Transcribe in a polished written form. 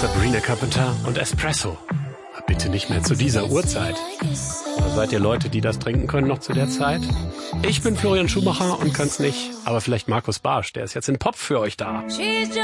Sabrina Carpenter und Espresso. Bitte nicht mehr zu dieser Uhrzeit. Oder seid ihr Leute, die das trinken können noch zu der Zeit? Ich bin Florian Schumacher und kann's nicht, aber vielleicht Markus Barsch, der ist jetzt in Pop für euch da.